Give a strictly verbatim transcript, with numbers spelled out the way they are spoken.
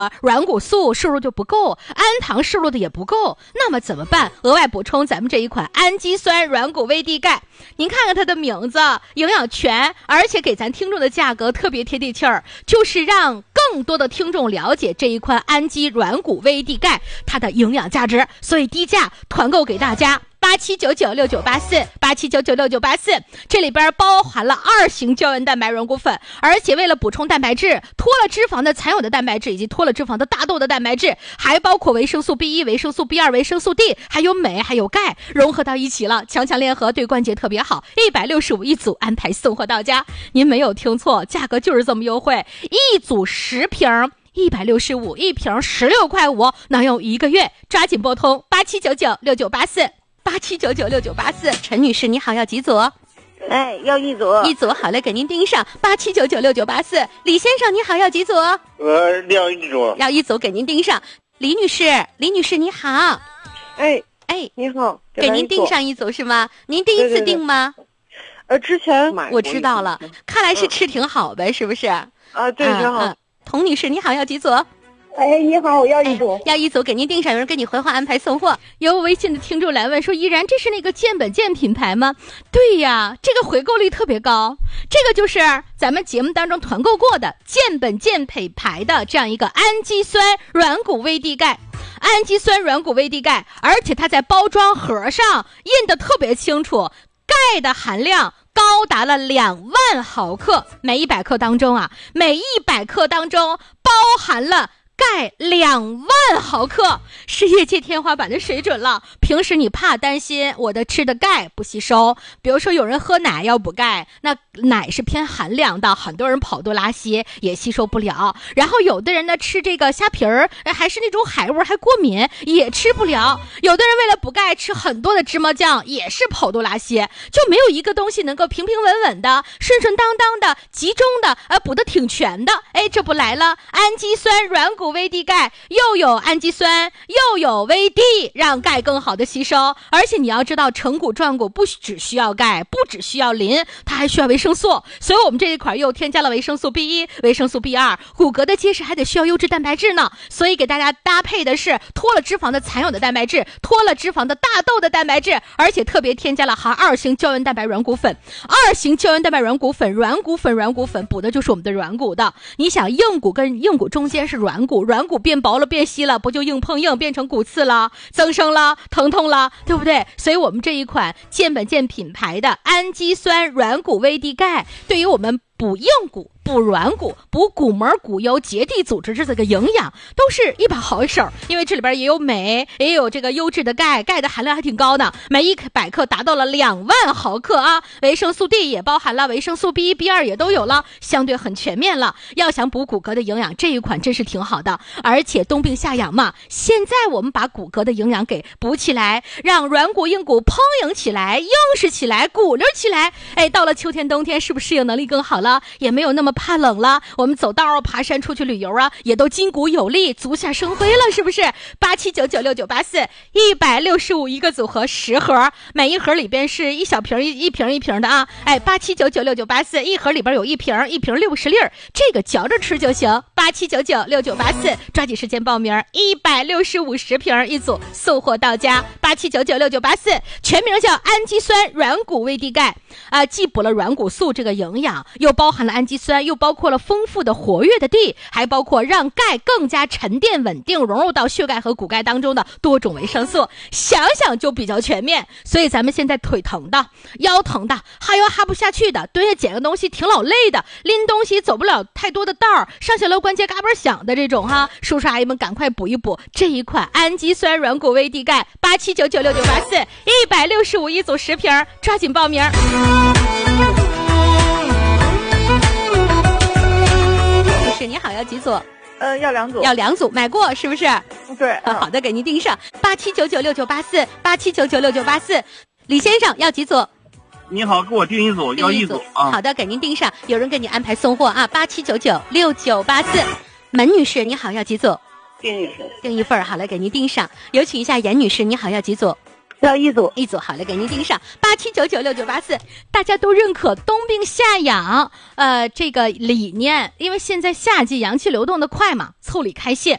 软骨素摄入就不够，氨糖摄入的也不够，那么怎么办？额外补充咱们这一款氨基酸软骨微地钙。您看看它的名字，营养全，而且给咱听众的价格特别贴地气儿，就是让更多的听众了解这一款氨基软骨微地钙它的营养价值，所以低价团购给大家。八七九九六九八四，八七九九六九八四，这里边包含了二型胶原蛋白软骨粉，而且为了补充蛋白质，脱了脂肪的残有的蛋白质以及脱了脂肪的大豆的蛋白质，还包括维生素 B 一、维生素 B 二、维生素 D， 还有镁，还有钙，融合到一起了，强强联合，对关节特别好。一百六十五一组，安排送货到家。您没有听错，价格就是这么优惠，一组十瓶。一百六十五一瓶，十六块五，能用一个月，抓紧拨通八七九九六九八四。八七九九六九八四，陈女士你好，要几组？ 哎，要一组。 一组，好嘞，给您盯上。八七九九六九八四，李先生你好，要几组？ 我要一组。 要一组，给您盯上。李女士，李女士你好。 哎哎， 你好， 给您盯上一组是吗？您第一次订吗？ 对对对呃，之前买过。 我知道了，看来是吃挺好呗，嗯、是不是？ 啊，对，挺好。 嗯嗯、童女士你好，要几组？ 哎，你好，我要一组、 哎，要一组，给您订上，有人给你回话安排送货。有微信的听众来问说：“依然，这是那个健本健品牌吗？”对呀，这个回购率特别高，这个就是咱们节目当中团购过的健本健品牌的这样一个氨基酸软骨微地钙。氨基酸软骨微地钙，而且它在包装盒上印的特别清楚，钙的含量高达了两万毫克，每一百克当中啊，每一百克当中包含了钙两万毫克，是业界天花板的水准了。平时你怕担心我的吃的钙不吸收，比如说有人喝奶要补钙，那奶是偏寒凉的，很多人跑肚拉稀也吸收不了。然后有的人呢吃这个虾皮儿，还是那种海味还过敏，也吃不了。有的人为了补钙吃很多的芝麻酱，也是跑肚拉稀，就没有一个东西能够平平稳稳的、顺顺当当的、集中的，呃，补得挺全的。哎，这不来了，氨基酸软骨微地钙又有氨基酸又有微地，让钙更好的吸收。而且你要知道，成骨壮骨不只需要钙，不只需要磷，它还需要维生素。所以我们这一款又添加了维生素 B 一、维生素 B 二，骨骼的结实还得需要优质蛋白质呢。所以给大家搭配的是脱了脂肪的残有的蛋白质，脱了脂肪的大豆的蛋白质，而且特别添加了含二型胶原蛋白软骨粉。二型胶原蛋白软骨粉，软骨粉软骨粉补的就是我们的软骨的。你想硬骨跟硬骨中间是软骨，软骨变薄了变稀了，不就硬碰硬变成骨刺了，增生了，疼痛了，对不对？所以我们这一款健本健品牌的氨基酸软骨微地钙，对于我们补硬骨、补软骨、补骨膜、骨优、结缔组织这个营养都是一把好手，因为这里边也有镁，也有这个优质的钙，钙的含量还挺高的，每一百克达到了两万毫克啊。维生素 D 也包含了，维生素 B 一、B 二也都有了，相对很全面了。要想补骨骼的营养，这一款真是挺好的，而且冬病夏养嘛，现在我们把骨骼的营养给补起来，让软骨硬骨嘭硬起来，硬实起来，骨溜起来。哎，到了秋天冬天，是不是适应能力更好了？也没有那么怕冷了，我们走道啊、爬山、出去旅游啊，也都筋骨有力，足下生辉了，是不是？八七九九六九八四，一百六十五一个组合，十盒，每一盒里边是一小瓶一一瓶一瓶的啊。哎，八七九九六九八四，一盒里边有一瓶，一瓶六十粒儿，这个嚼着吃就行。八七九九六九八四，抓紧时间报名，一百六十五十瓶一组，送货到家。八七九九六九八四，全名叫氨基酸软骨微地钙啊、呃，既补了软骨素这个营养，又包含了氨基酸，又包括了丰富的活跃的地，还包括让钙更加沉淀稳定融入到血钙和骨钙当中的多种维生素，想想就比较全面。所以咱们现在腿疼的、腰疼的、哈腰哈不下去的，蹲下捡个东西挺老累的，拎东西走不了太多的道儿，上下楼关节嘎嘣响的这种哈，叔叔阿姨们赶快补一补这一款氨基酸软骨微地钙。八七九九六九八四，一百六十五一组十瓶，抓紧报名。你好，要几组？ 呃，要两组。 要两组，买过是不是？ 对、 啊。好的，给您盯上。八七九九六九八四，八七九九六九八四。李先生要几组？ 你好，给我订一组，要一组啊。 好的，给您盯上，有人给你安排送货啊。八七九九六九八四。门女士，你好，要几组？ 订一份。 订一份，好了，给您盯上。有请一下严女士，你好，要几组？ 要一组， 一组，好嘞，给您盯上八七九九六九八四，大家都认可冬病夏养，呃，这个理念，因为现在夏季阳气流动的快嘛，腠理开泄，